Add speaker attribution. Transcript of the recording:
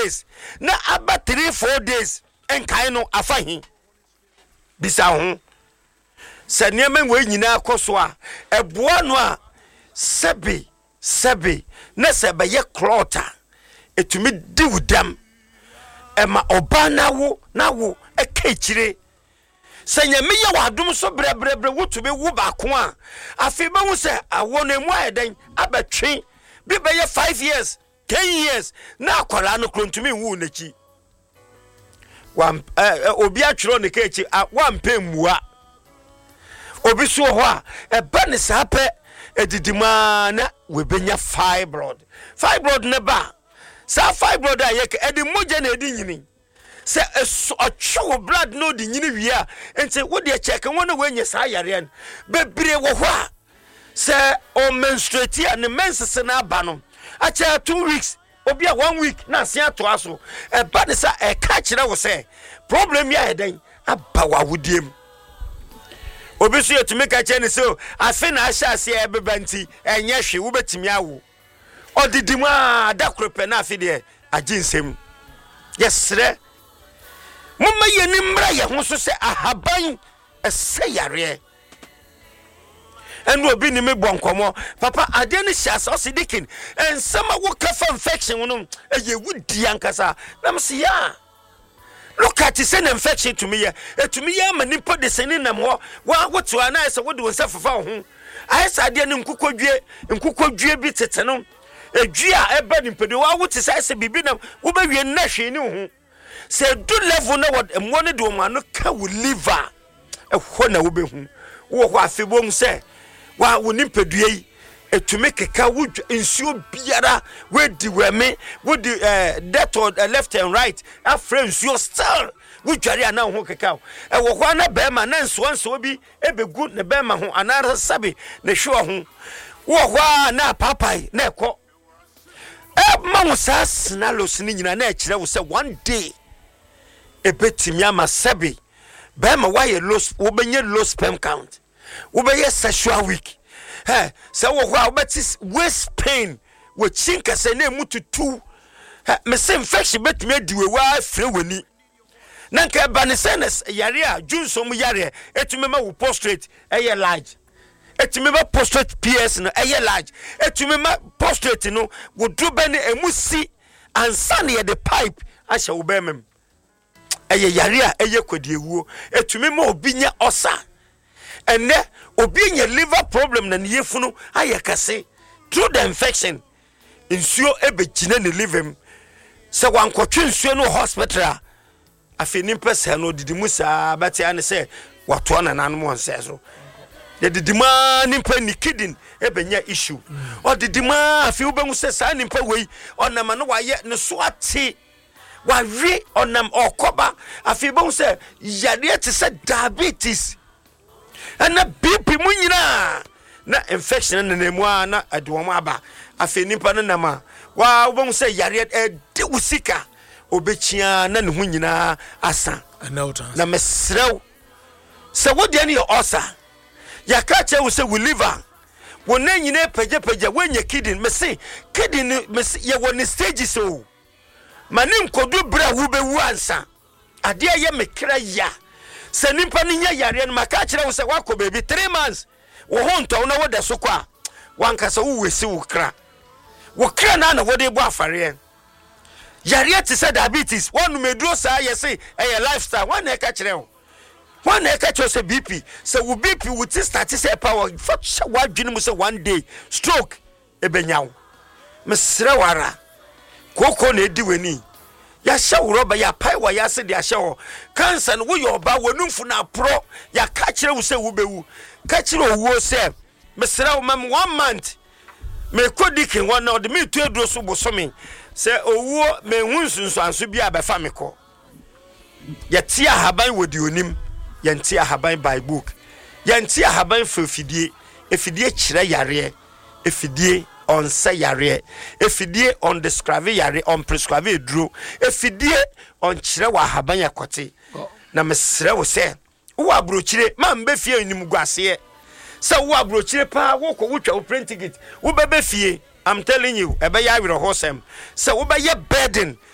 Speaker 1: days na aba 3-4 days enkai no afahi bisa ho se niam we nyina akoso a eboa no a sebe na sebe ye clota etumi di wudam ema oba na wo ekechire senya me ye wadom so brebre wutube wo ba ko a afi ba hu se awo na mu ayeden abetwe bi be ye 5 years 10 years na akwara no krontumi wu nachi wan obi atwero ne kechi wan pemua obi so ho a eba ne sape edidima na we benya fibroid ne ba sa fibroid ayeke edi moje na edi nyini se ocho blood no di nyini wi a enti wo de check won na wenye sa yare an bebre wo ho a se o menstruate and menses na aba no acha 2 weeks obi a 1 week na se ato aso eba ne sa e ka kire wo se problem ya eden aba wa wudiem obi so yetumi ka kire ne so afi na asha se e beba nti enye hwe wo betimi awo odidimu a da krope na afi de aginsem yesre mumma yeni mra ye ho so se ahaban ese yare enu obi ni me bonkomo papa ade ne hyasa osidikin ensama wo kafa infection no eye wudi ankasa na mse ya look at the same infection to me etumi ya mani po de sene nam ho wa wotu ana ese wo de wonsa fafa ho ayesa ade ne nkukodwie bi tete no edua eba ni pedo wa wotu sai bibi nam wo ba wie na hwe ni ho se do level na what mo ne do ma no ka wo liver ehwo na wo be hu wo ho afebom se wa wo ni pedua yi etumi keka wo nsuo biara we di weme wo di left or left and right afre nsuo still wo dware ana ho keka e wo ho na be ma na nsuo bi ebegu ne be ma ho ana sabe ne hwe ho wo ho na papai na ekọ ma wo sa snalos ni nyina na ekire wo se one day ebetimi ama sabe be ma wa ye wo benye low sperm count wo be ye sexual week se wo ho obeti waist pain we chinka se na mututu me se infection betumi adiwe wa afre wani na nka ba ne senes yare a junsom yare etumi ma wo prostrate eye large etumi ma prostrate ps no eye large etumi ma prostrate no wo drobe ne emusi ansa ne the pipe ahya wo bemem eye yare a eye kwadiewuo etumi ma obinya osa ene obi nye liver problem na yefunu ayekase through the infection insuo ebegina ne liver se wankotwe insuo no hospital afeni pese no didimu saa beti ane se wato na nanom onse so de didima nimpa ni kidney ebenya issue o didima afi ubengu se saa nimpa wei onama no waye ne so ate wawe onam okoba afi ubengu se yade te se diabetes ana BP munyina na infection na nemu na adwom aba afenimpa no nama wa wobon se yare de usika obechia na ne ho nyina asa na mesrew se wode ne osa yaka che wo se we liver wo na nyina pagya wenye kidney mese kidney mese ye woni stage so manim kodu bra wo bewu ansa ade ye mekra ya se nimpa ni nya yare no maka kire wo se wako baby 3 months wo honto na wo da so kwa wankasa wo wesi wo kra na wo de bo afare yare ti se diabetes wonu meduro sa yesi lifestyle wan na ka kire wo wan na ka kire se BP se wo BP wo ti start se power fa wa dwene mu se one day stroke ebenyawo mesre wara koko na edi weni ya shawroba ya pai wa ya se de ahyewo cancer no wo yoba wanumfu na pro ya ka kire wo se wo bewu ka kire owo se mesra wo mam 1 month me kodikin won na de me tu eduro so bosome se owo me hunsunsu anso bia be fa me ko ya ti ahaban wodi onim ya nti ahaban by book ya nti ahaban fofidie efidie kire yare efidie on say yare efidie on describe yare on prescribe duro efidie on kire wa haban yakote na mesre wo se wo abrochire ma mbe fie anim guase se wo abrochire pa wo ko wotwa wo print ticket wo bebe fie I'm telling you ebe ya wire hosem se wo be ye burden